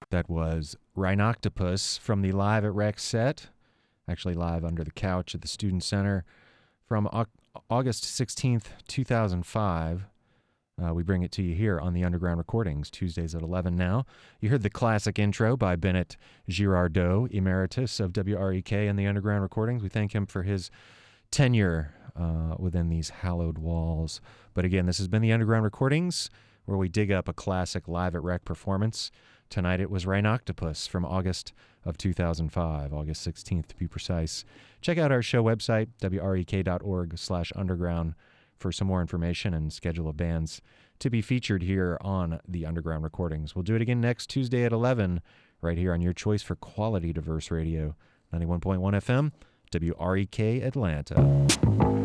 That was Rhinoctopus from the Live at Rec set, actually live under the couch at the Student Center from August 16th, 2005. We bring it to you here on the Underground Recordings, Tuesdays at 11 now. You heard the classic intro by Bennett Girardot, emeritus of WREK and the Underground Recordings. We thank him for his tenure within these hallowed walls. But again, this has been the Underground Recordings, where we dig up a classic Live at Rec performance. Tonight it was Rhinoctopus from August of 2005, August 16th to be precise. Check out our show website, wrek.org/underground, for some more information and schedule of bands to be featured here on the Underground Recordings. We'll do it again next Tuesday at 11, right here on your choice for quality diverse radio, 91.1 FM, WREK Atlanta.